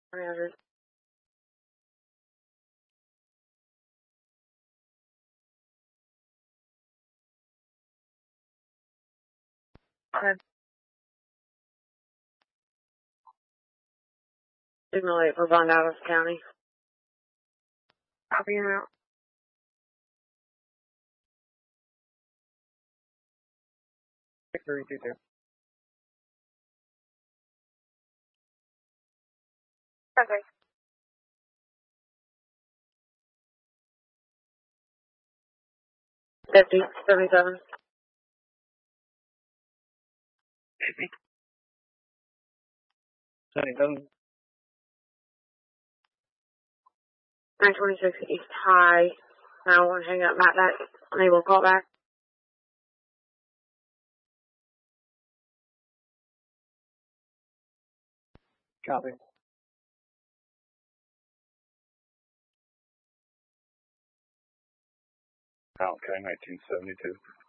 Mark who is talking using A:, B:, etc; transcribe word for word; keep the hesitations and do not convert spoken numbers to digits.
A: three hundred. Okay. Signal eight for Bond Adams County. Copy and out. six three two two. Okay. fifty, seventy-seven.
B: seventy-seven.
A: nine twenty-six East High. nine one hang up, Matt, that unable to call back.
B: Copy.
C: Okay, nineteen seventy-two.